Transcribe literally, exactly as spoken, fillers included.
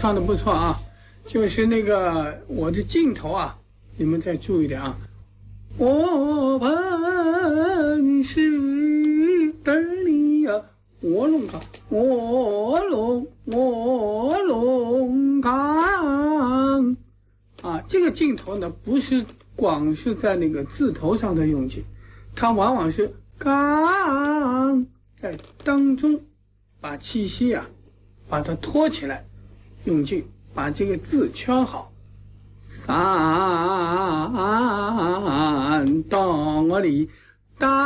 唱的不错啊，就是那个我的镜头啊，你们再注意点啊。我本是得你呀，卧龙岗，卧龙卧龙岗啊，这个镜头呢，不是光是在那个字头上的用劲，它往往是岗在当中把气息啊，把它托起来，用劲把这个字圈好。三当里大